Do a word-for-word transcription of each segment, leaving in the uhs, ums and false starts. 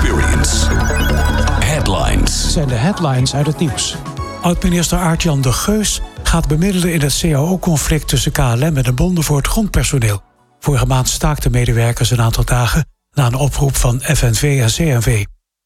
Experience. Headlines. Zijn de headlines uit het nieuws. Oud-minister Aart-Jan de Geus gaat bemiddelen in het C A O-conflict tussen K L M en de bonden voor het grondpersoneel. Vorige maand staakten medewerkers een aantal dagen na een oproep van F N V en C N V.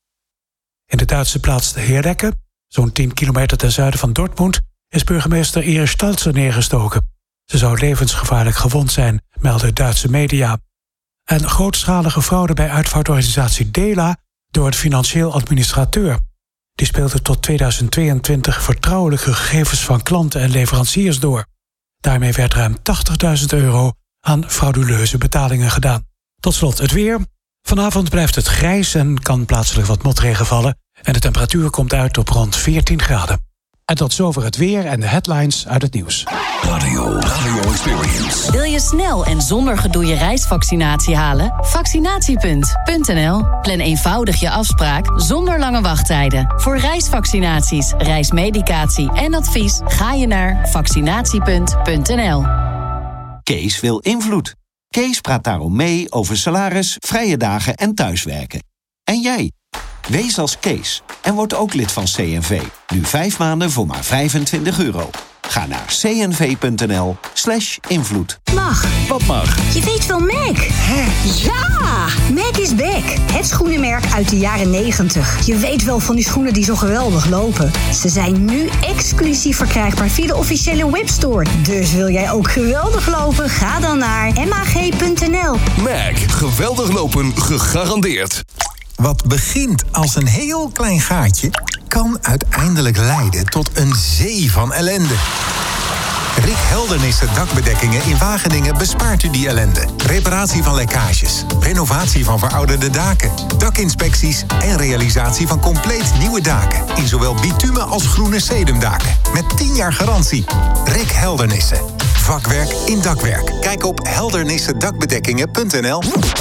In de Duitse plaats Heerdecke, zo'n tien kilometer ten zuiden van Dortmund, is burgemeester Iris Stalzer neergestoken. Ze zou levensgevaarlijk gewond zijn, melden Duitse media. En grootschalige fraude bij uitvaartorganisatie Dela door het financieel administrateur. Die speelde tot tweeduizend tweeëntwintig vertrouwelijke gegevens van klanten en leveranciers door. Daarmee werd ruim tachtigduizend euro aan frauduleuze betalingen gedaan. Tot slot het weer. Vanavond blijft het grijs en kan plaatselijk wat motregen vallen. En de temperatuur komt uit op rond veertien graden. En tot zover het weer en de headlines uit het nieuws. Radio, Radio Experience. Wil je snel en zonder gedoe je reisvaccinatie halen? Vaccinatiepunt punt n l. Plan eenvoudig je afspraak zonder lange wachttijden. Voor reisvaccinaties, reismedicatie en advies ga je naar vaccinatiepunt punt n l. Kees wil invloed. Kees praat daarom mee over salaris, vrije dagen en thuiswerken. En jij? Wees als Kees en word ook lid van C N V. Nu vijf maanden voor maar vijfentwintig euro. Ga naar cnv.nl slash invloed. Mag. Wat mag? Je weet wel Mac. Hè? Ja! Mac is back. Het schoenenmerk uit de jaren negentig. Je weet wel van die schoenen die zo geweldig lopen. Ze zijn nu exclusief verkrijgbaar via de officiële webstore. Dus wil jij ook geweldig lopen? Ga dan naar m a g punt n l. Mac. Geweldig lopen gegarandeerd. Wat begint als een heel klein gaatje kan uiteindelijk leiden tot een zee van ellende. Rick Heldernissen Dakbedekkingen in Wageningen bespaart u die ellende. Reparatie van lekkages, renovatie van verouderde daken, dakinspecties en realisatie van compleet nieuwe daken. In zowel bitumen als groene sedumdaken. Met tien jaar garantie. Rick Heldernissen. Vakwerk in dakwerk. Kijk op heldernissen dakbedekkingen punt n l.